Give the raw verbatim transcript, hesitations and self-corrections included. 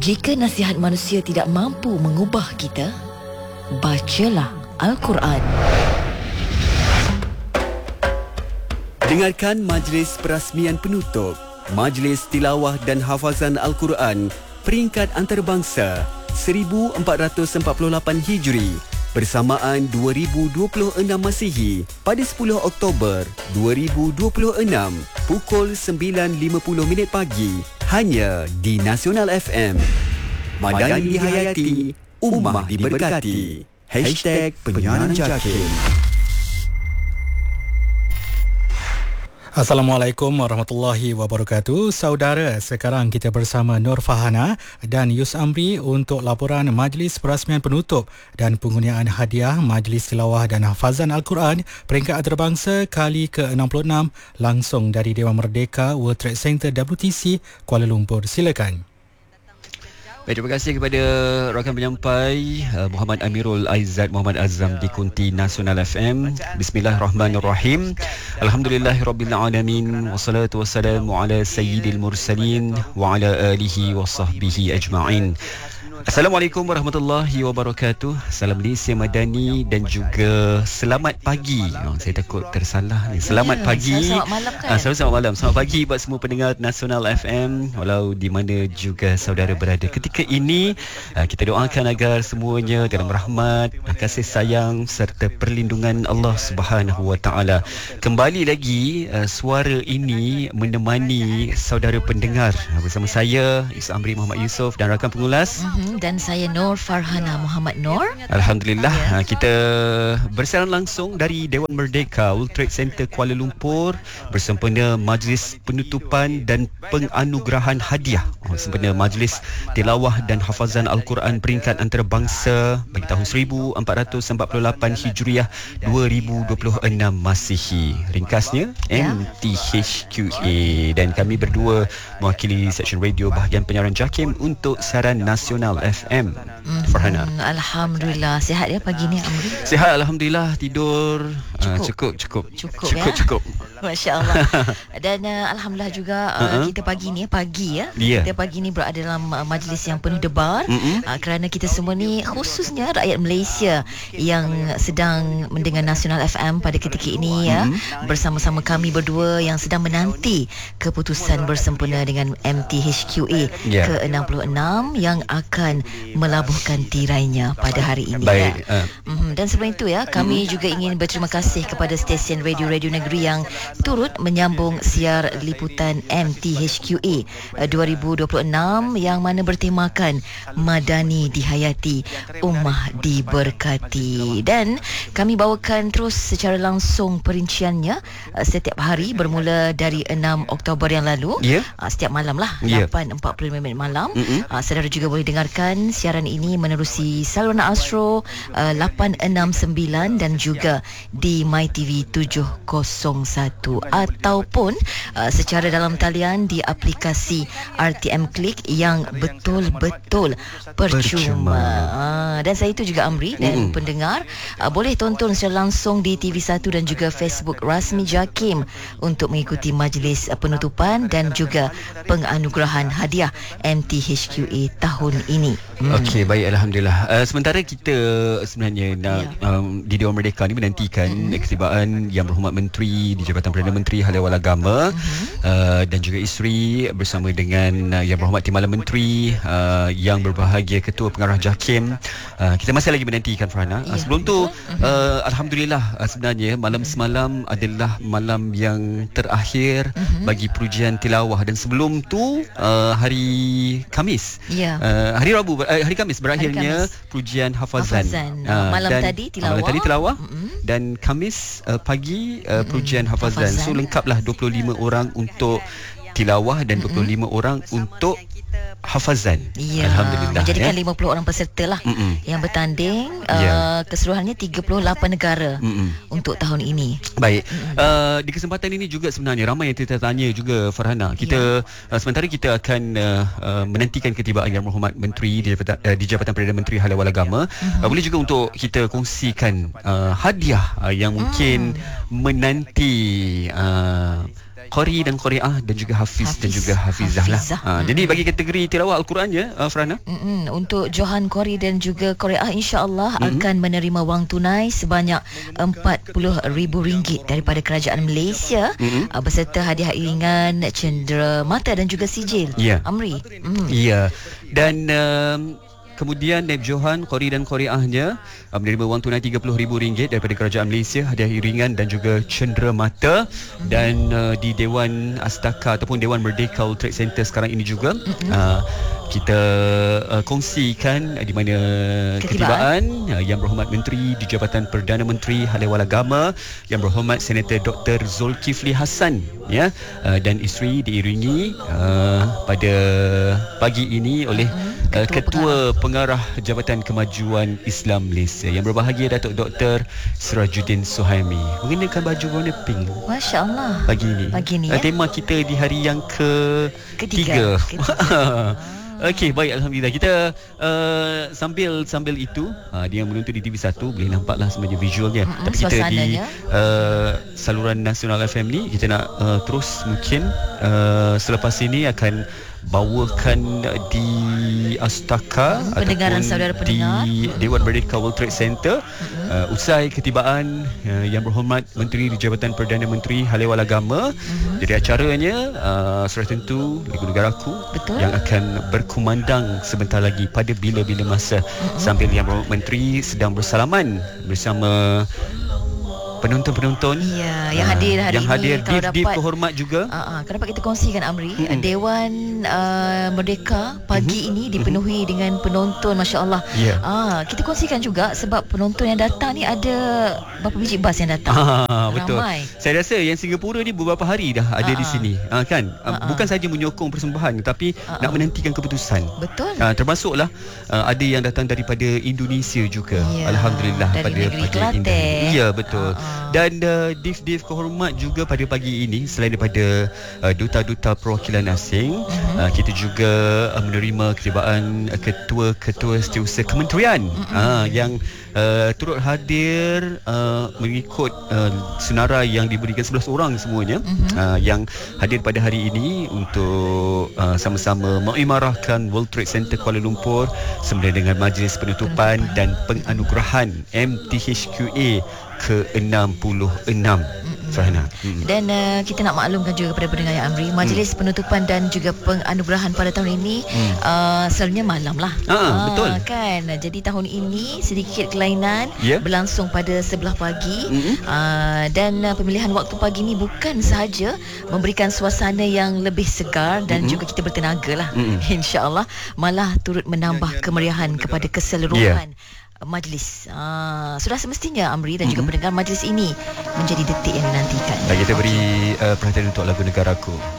Jika nasihat manusia tidak mampu mengubah kita, bacalah Al-Quran. Dengarkan majlis perasmian penutup Majlis Tilawah dan Hafazan Al-Quran peringkat antarabangsa seribu empat ratus empat puluh lapan Hijri bersamaan dua ribu dua puluh enam Masihi pada sepuluh Oktober dua ribu dua puluh enam pukul sembilan lima puluh minit pagi hanya di Nasional F M. Madani dihayati, ummah diberkati. Hashtag Penyiaran Jakim. Assalamualaikum warahmatullahi wabarakatuh. Saudara, sekarang kita bersama Nur Farhana dan Yus Amri untuk laporan Majlis Perasmian Penutup dan penggunaan hadiah Majlis Tilawah dan Hafazan Al-Quran peringkat antarabangsa kali ke enam puluh enam langsung dari Dewan Merdeka World Trade Center W T C Kuala Lumpur. Silakan. Baik, terima kasih kepada rakan penyampai uh, Muhammad Amirul Aizat Muhammad Azam di Kunti Nasional F M. Bismillahirrahmanirrahim. Alhamdulillahirabbil alamin wassalatu wassalamu ala sayyidil mursalin wa ala alihi wa sahbihi ajma'in. Assalamualaikum warahmatullahi wabarakatuh. Salam Malaysia Madani dan juga selamat pagi. Oh, saya takut tersalah ni. Selamat yeah, pagi. Selamat malam kan? Ah, selamat malam. Selamat pagi buat semua pendengar Nasional F M walau di mana juga saudara berada. Ketika ini kita doakan agar semuanya dalam rahmat, kasih sayang serta perlindungan Allah Subhanahu Wa Taala. Kembali lagi suara ini menemani saudara pendengar bersama saya Yus Amri Muhammad Yusof dan rakan pengulas. Mm-hmm. Dan saya Nur Farhana Muhammad Nur. Alhamdulillah, yeah. Kita bersiaran langsung dari Dewan Merdeka World Trade Center Kuala Lumpur bersempena Majlis Penutupan dan Penganugerahan Hadiah sempena Majlis Tilawah dan Hafazan Al-Quran peringkat antarabangsa bagi tahun seribu empat ratus empat puluh lapan Hijriah dua ribu dua puluh enam Masihi. Ringkasnya yeah. M T H Q A. Dan kami berdua mewakili seksyen radio bahagian penyiaran Jakim untuk siaran nasional F M. Mm-hmm. Farhana. Alhamdulillah. Sihat ya pagi ni, Amri? Sihat, Alhamdulillah. Tidur Cukup. uh, cukup Cukup Cukup, Cukup, ya? cukup. Masya Allah. Dan uh, Alhamdulillah juga uh, uh-huh. kita pagi ni Pagi ya yeah. Kita pagi ni berada dalam uh, majlis yang penuh debar, uh, kerana kita semua ni, khususnya rakyat Malaysia yang sedang mendengar Nasional F M pada ketika ini ya, uh-huh. bersama-sama kami berdua yang sedang menanti keputusan bersempena dengan M T H Q A yeah. ke enam puluh enam yang akan melabuhkan tirainya pada hari ini. Baik. Ya. Uh. Mm-hmm. Dan sebelum itu ya, kami mm-hmm. juga ingin berterima kasih kepada stesen radio-radio negeri yang turut menyambung siar liputan M T H Q A dua ribu dua puluh enam yang mana bertemakan Madani dihayati, ummah diberkati. Dan kami bawakan terus secara langsung perinciannya setiap hari bermula dari enam Oktober yang lalu. Yeah. Setiap malam lah, yeah. lapan empat puluh lima minit malam. Mm-hmm. Saudara juga boleh dengarkan siaran ini menerusi saluran Astro lapan enam sembilan dan juga di MyTV tujuh kosong satu ataupun uh, secara dalam talian di aplikasi R T M Click yang betul-betul percuma. Uh, dan saya itu juga Amri dan mm. pendengar uh, boleh tonton secara langsung di T V satu dan juga Facebook rasmi Jakim untuk mengikuti majlis uh, penutupan dan juga penganugerahan hadiah M T H Q A tahun ini. Mm. Okey, baik, Alhamdulillah. Uh, sementara kita sebenarnya nak yeah. um, di Dewan Merdeka ni menantikan mm. ketibaan Yang Berhormat Menteri di Jabatan Perdana Menteri Hal Ehwal Agama mm-hmm. uh, dan juga isteri bersama dengan uh, Yang Berhormat Timbalan Menteri, uh, yang berbahagia Ketua Pengarah Jakim. Uh, kita masih lagi menantikan, Farhana. Uh, sebelum tu mm-hmm. uh, Alhamdulillah, uh, sebenarnya malam semalam adalah malam yang terakhir mm-hmm. bagi perujian tilawah, dan sebelum tu uh, hari Khamis yeah. uh, hari Rabu uh, hari Khamis berakhirnya hari Khamis. Perujian hafazan, hafazan. Uh, malam dan, tadi tilawah, malam tadi tilawah mm-hmm. dan Khamis uh, pagi uh, perujian hafazan. hafazan. So lengkaplah dua puluh lima orang untuk tilawah dan dua puluh lima mm-hmm. orang untuk hafazan. Ya, Alhamdulillah. Menjadikan ya. lima puluh orang peserta lah Mm-mm. yang bertanding. Ya. uh, Keseluruhannya tiga puluh lapan negara Mm-mm. untuk tahun ini. Baik. Uh, di kesempatan ini juga sebenarnya ramai yang kita tanya juga, Farhana. Kita ya. uh, sementara kita akan uh, uh, menantikan ketibaan Yang Berhormat Menteri di Jabatan, uh, di Jabatan Perdana Menteri Hal Ehwal Agama. Mm-hmm. Uh, boleh juga untuk kita kongsikan uh, hadiah uh, yang mungkin mm. menanti uh, qari dan qari'ah dan juga hafiz, Hafiz. dan juga hafizah lah. Hafizah. Ha, Mm-mm. jadi bagi kategori tilawah Al-Quran ya, uh, Farhana. Mm-mm. Untuk Johan Qari dan juga Qari'ah insya-Allah Mm-mm. akan menerima wang tunai sebanyak empat puluh ribu ringgit daripada Kerajaan Malaysia Mm-mm. uh, beserta hadiah iringan, cendera mata dan juga sijil. Ya. Amri. Mm. Ya. Dan um, kemudian Naib Johan, Qari dan Qari'ahnya uh, menerima wang tunai tiga puluh ribu ringgit daripada Kerajaan Malaysia, hadiah iringan dan juga cendera mata. Mm-hmm. Dan uh, di Dewan Astaka ataupun Dewan Merdeka World Trade Center sekarang ini juga mm-hmm. uh, kita uh, kongsikan uh, di mana ketibaan, ketibaan uh, Yang Berhormat Menteri di Jabatan Perdana Menteri Haliwal Agama, Yang Berhormat Senator Doktor Zulkifli Hassan ya, uh, dan isteri diiringi uh, pada pagi ini oleh mm-hmm. uh, Ketua Pengarah Jabatan Kemajuan Islam Malaysia. Yang berbahagia Datuk Doktor Sirajuddin Suhaimi mengenakan baju warna pink. Masya-Allah. Pagi ini. Pagi ni uh, ya. Tema kita di hari yang ke Ketiga. tiga. Okey, baik, alhamdulillah. Kita uh, sambil sambil itu uh, dia yang menonton di T V satu boleh nampaklah sebenarnya visualnya. Mm-mm, Tapi kita di suasananya. uh, saluran nasional F M ni kita nak uh, terus mungkin uh, selepas ini akan bawakan di Astaka Hmm, pendengaran ataupun saudara pendengar di Dewan Merdeka World Trade Center. Mm-hmm. uh, usai ketibaan uh, Yang Berhormat Menteri di Jabatan Perdana Menteri Haliwal Agama. Mm-hmm. Jadi acaranya uh, sudah tentu Lagu Negaraku. Betul. Yang akan berkumandang sebentar lagi pada bila-bila masa. Mm-hmm. Sambil Yang Berhormat Menteri sedang bersalaman bersama penonton-penonton Ya, yang hadir hari yang ini, hadir kalau div-div dapat- kehormat juga. Uh, uh, kalau dapat kita kongsikan Amri, Mm-mm. Dewan uh, Merdeka pagi Mm-hmm. ini dipenuhi mm-hmm. dengan penonton, masya-Allah. Ya. Ah, kita kongsikan juga sebab penonton yang datang ni ada berapa biji bas yang datang. Ah, betul. Ramai. Saya rasa yang Singapura ni beberapa hari dah ada Ah, di ah. sini. Ah, kan? Ah, Ah, ah. bukan saja menyokong persembahan tapi Ah, nak ah. menantikan keputusan. Betul. Ah, termasuklah ah, ada yang datang daripada Indonesia juga. Ya, Alhamdulillah dari pada negeri pada Kelantan. indah ini. Ya, betul. Ah, ah. Dan uh, div-div kehormat juga pada pagi ini selain daripada uh, duta-duta perwakilan asing, Mhm. uh, kita juga uh, menerima ketibaan uh, ketua-ketua setiausaha kementerian uh, yang uh, turut hadir uh, mengikut uh, senarai yang diberikan sebelas orang semuanya. Mhm. uh, yang hadir pada hari ini untuk uh, sama-sama mengimarahkan World Trade Center Kuala Lumpur sembena dengan majlis penutupan dan penganugerahan M T H Q A ke enam puluh enam. Farhana. Mm. Dan uh, kita nak maklumkan juga kepada pendengar yang Amri, majlis hmm. penutupan dan juga penganugerahan pada tahun ini Hmm. uh, selalunya malam lah. Ah, betul. Kan. Jadi tahun ini sedikit kelainan, Ya. berlangsung pada sebelah pagi. Mm-mm. Uh, dan uh, pemilihan waktu pagi ni bukan sahaja memberikan suasana yang lebih segar dan Mm-mm. juga kita bertenaga lah. Mm-mm. InsyaAllah malah turut menambah kemeriahan kepada keseluruhan majlis. Ah, sudah semestinya Amri dan juga Mm-mm. pendengar, majlis ini menjadi detik yang dinantikan. Dan kita beri uh, perhatian untuk Lagu Negaraku.